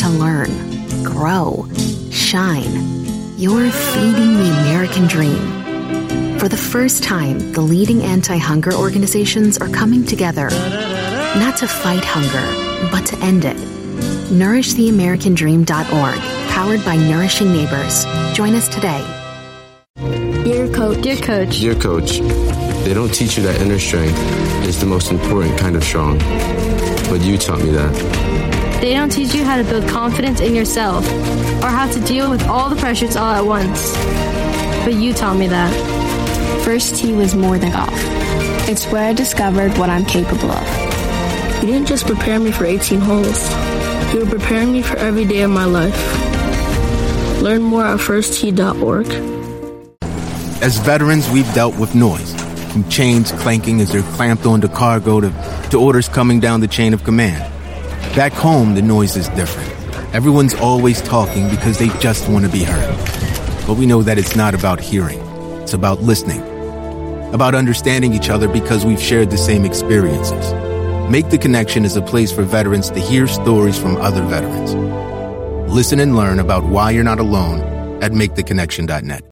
to learn, grow, shine. You're feeding the American dream. For the first time, the leading anti-hunger organizations are coming together, not to fight hunger, but to end it. NourishTheAmericanDream.org, powered by Nourishing Neighbors. Join us today. Dear Coach. Dear Coach. Dear Coach, they don't teach you that inner strength is the most important kind of strong. But you taught me that. They don't teach you how to build confidence in yourself or how to deal with all the pressures all at once. But you taught me that. First tee was more than golf. It's where I discovered what I'm capable of. You didn't just prepare me for 18 holes. You were preparing me for every day of my life. Learn more at firsttee.org. As veterans, we've dealt with noise, from chains clanking as they're clamped onto cargo to orders coming down the chain of command. Back home, the noise is different. Everyone's always talking because they just want to be heard. But we know that it's not about hearing. It's about listening. About understanding each other because we've shared the same experiences. Make the Connection is a place for veterans to hear stories from other veterans. Listen and learn about why you're not alone at MakeTheConnection.net.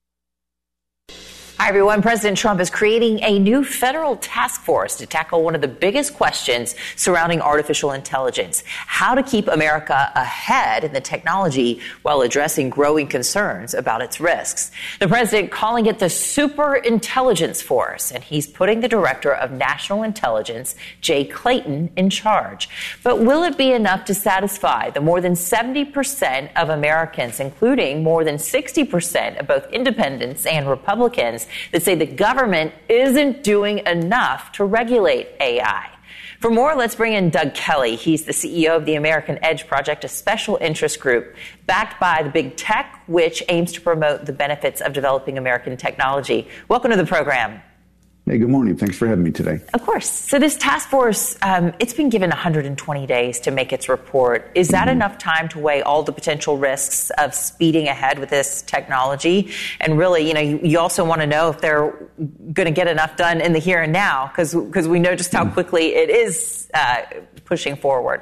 Hi, everyone. President Trump is creating a new federal task force to tackle one of the biggest questions surrounding artificial intelligence: how to keep America ahead in the technology while addressing growing concerns about its risks. The president calling it the Super Intelligence Force, and he's putting the director of national intelligence, Jay Clayton, in charge. But will it be enough to satisfy the more than 70% of Americans, including more than 60% of both independents and Republicans, that say the government isn't doing enough to regulate AI? For more, let's bring in Doug Kelly. He's the CEO of the American Edge Project, a special interest group backed by the big tech, which aims to promote the benefits of developing American technology. Welcome to the program. Hey, good morning. Thanks for having me today. Of course. So this task force, it's been given 120 days to make its report. Is that enough time to weigh all the potential risks of speeding ahead with this technology? And really, you also want to know if they're going to get enough done in the here and now, because we know just how quickly it is pushing forward.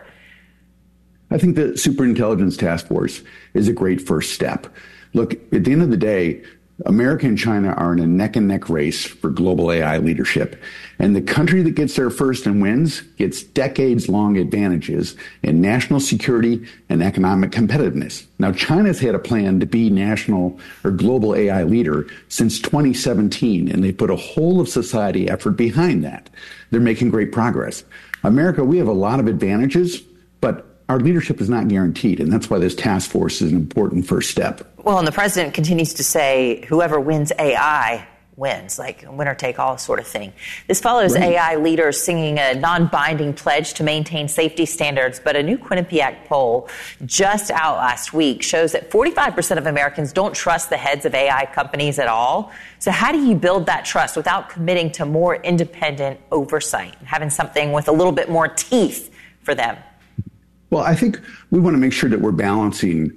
I think the Superintelligence Task Force is a great first step. Look, at the end of the day, America and China are in a neck-and-neck race for global AI leadership. And the country that gets there first and wins gets decades-long advantages in national security and economic competitiveness. Now, China's had a plan to be national or global AI leader since 2017, and they put a whole of society effort behind that. They're making great progress. America, we have a lot of advantages, but our leadership is not guaranteed, and that's why this task force is an important first step. Well, and the president continues to say whoever wins AI wins, like winner take all sort of thing. This follows AI leaders singing a non-binding pledge to maintain safety standards, but a new Quinnipiac poll just out last week shows that 45% of Americans don't trust the heads of AI companies at all. So how do you build that trust without committing to more independent oversight and having something with a little bit more teeth for them? Well, I think we want to make sure that we're balancing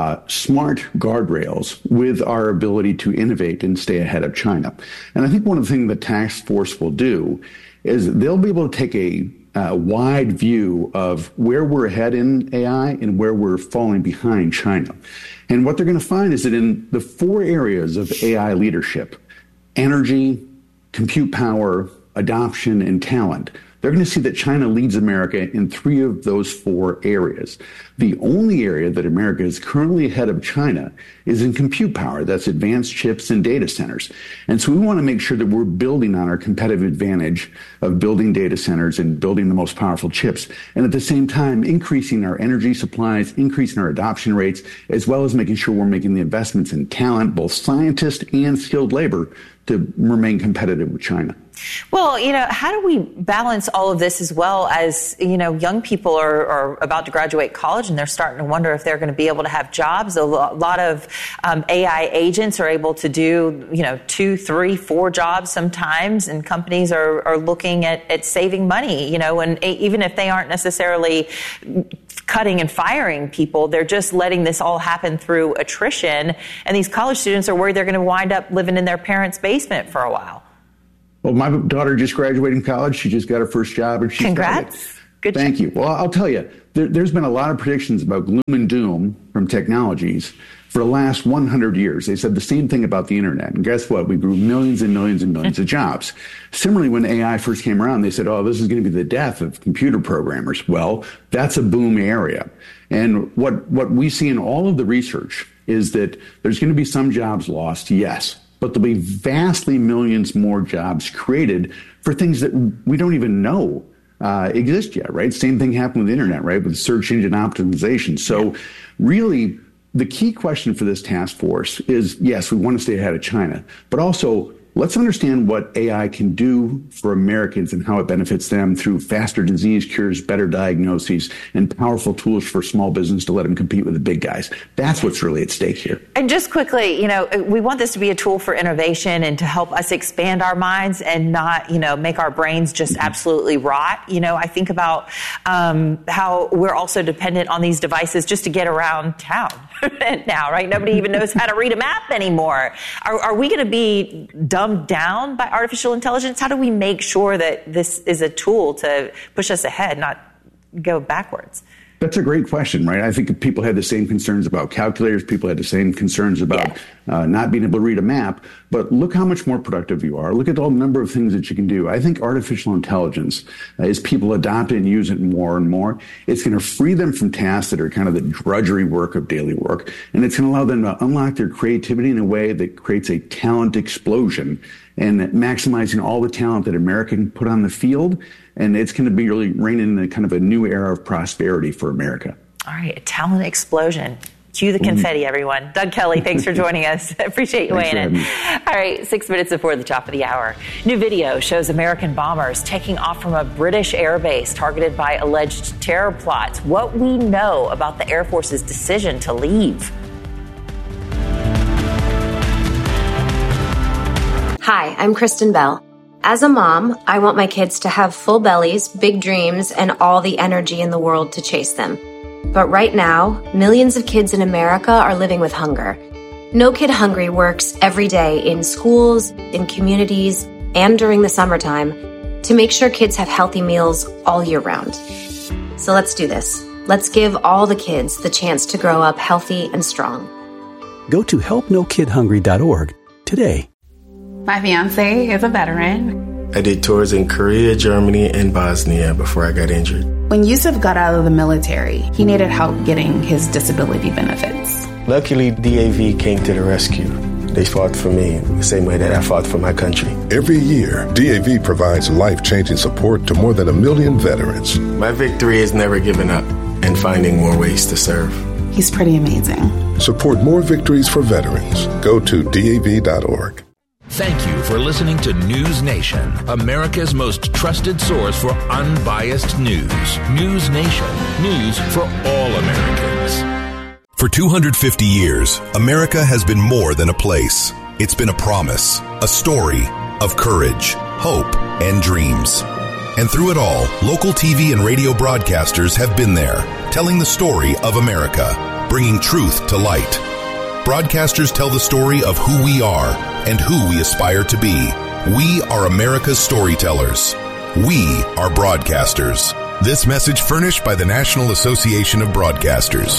smart guardrails with our ability to innovate and stay ahead of China. And I think one of the things the task force will do is they'll be able to take a wide view of where we're ahead in AI and where we're falling behind China. And what they're going to find is that in the 4 areas of AI leadership, energy, compute power, adoption, and talent, they're going to see that China leads America in 3 of those 4 areas. The only area that America is currently ahead of China is in compute power. That's advanced chips and data centers. And so we want to make sure that we're building on our competitive advantage of building data centers and building the most powerful chips. And at the same time, increasing our energy supplies, increasing our adoption rates, as well as making sure we're making the investments in talent, both scientists and skilled labor, to remain competitive with China. Well, how do we balance all of this as well as, young people are about to graduate college and they're starting to wonder if they're going to be able to have jobs. A lot of AI agents are able to do, 2, 3, 4 jobs sometimes, and companies are looking at saving money, and even if they aren't necessarily cutting and firing people, they're just letting this all happen through attrition. And these college students are worried they're going to wind up living in their parents' basement for a while. Well, my daughter just graduated from college. She just got her first job. And Congrats. Good Thank job. you. Well, I'll tell you, there's been a lot of predictions about gloom and doom from technologies for the last 100 years. They said the same thing about the internet. And guess what? We grew millions and millions and millions of jobs. Similarly, when AI first came around, they said, oh, this is going to be the death of computer programmers. Well, that's a boom area. And what we see in all of the research is that there's going to be some jobs lost, yes, but there'll be vastly millions more jobs created for things that we don't even know exist yet, right? Same thing happened with the internet, right? With search engine optimization. So really, the key question for this task force is, yes, we want to stay ahead of China, but also let's understand what AI can do for Americans and how it benefits them through faster disease cures, better diagnoses, and powerful tools for small business to let them compete with the big guys. That's what's really at stake here. And just quickly, we want this to be a tool for innovation and to help us expand our minds and not, make our brains just absolutely rot. I think about how we're also dependent on these devices just to get around town now, right? Nobody even knows how to read a map anymore. Are we going to be dumbed down by artificial intelligence? How do we make sure that this is a tool to push us ahead, not go backwards? That's a great question, right? I think people had the same concerns about calculators. People had the same concerns about not being able to read a map. But look how much more productive you are. Look at the number of things that you can do. I think artificial intelligence, as people adopt it and use it more and more, it's going to free them from tasks that are kind of the drudgery work of daily work. And it's going to allow them to unlock their creativity in a way that creates a talent explosion and maximizing all the talent that America can put on the field. And it's going to be really reign in a kind of a new era of prosperity for America. All right, a talent explosion. Cue the confetti, everyone. Doug Kelly, thanks for joining us. I appreciate you weighing in. All right, 6 minutes before the top of the hour. New video shows American bombers taking off from a British airbase targeted by alleged terror plots. What we know about the Air Force's decision to leave. Hi, I'm Kristen Bell. As a mom, I want my kids to have full bellies, big dreams, and all the energy in the world to chase them. But right now, millions of kids in America are living with hunger. No Kid Hungry works every day in schools, in communities, and during the summertime to make sure kids have healthy meals all year round. So let's do this. Let's give all the kids the chance to grow up healthy and strong. Go to helpnokidhungry.org today. My fiance is a veteran. I did tours in Korea, Germany, and Bosnia before I got injured. When Yusuf got out of the military, he needed help getting his disability benefits. Luckily, DAV came to the rescue. They fought for me the same way that I fought for my country. Every year, DAV provides life-changing support to more than 1 million veterans. My victory is never giving up and finding more ways to serve. He's pretty amazing. Support more victories for veterans. Go to DAV.org. Thank you for listening to News Nation, America's most trusted source for unbiased news. News Nation, news for all Americans. For 250 years, America has been more than a place. It's been a promise, a story of courage, hope, and dreams. And through it all, local TV and radio broadcasters have been there, telling the story of America, bringing truth to light. Broadcasters tell the story of who we are and who we aspire to be. We are America's storytellers. We are broadcasters. This message furnished by the National Association of Broadcasters.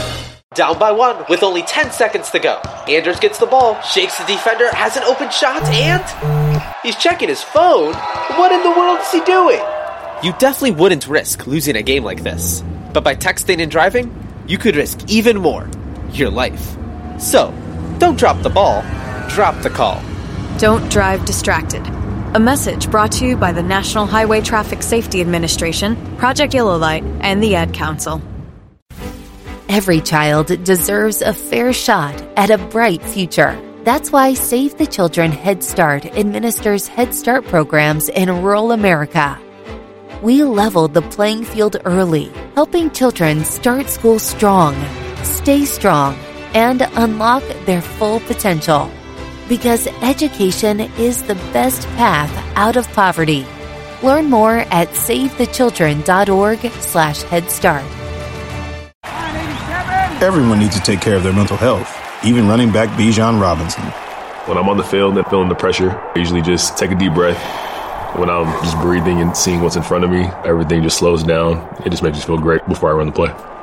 Down by 1 with only 10 seconds to go. Anders gets the ball, shakes the defender, has an open shot, and he's checking his phone. What in the world is he doing? You definitely wouldn't risk losing a game like this. But by texting and driving, you could risk even more. Your life. So, don't drop the ball, drop the call. Don't drive distracted. A message brought to you by the National Highway Traffic Safety Administration, Project Yellow Light, and the Ad Council. Every child deserves a fair shot at a bright future. That's why Save the Children Head Start administers Head Start programs in rural America. We leveled the playing field early, helping children start school strong, stay strong, and unlock their full potential. Because education is the best path out of poverty. Learn more at savethechildren.org/Head Start. Everyone needs to take care of their mental health, even running back Bijan Robinson. When I'm on the field and feeling the pressure, I usually just take a deep breath, When I'm just breathing and seeing what's in front of me, everything just slows down. It just makes me feel great before I run the play.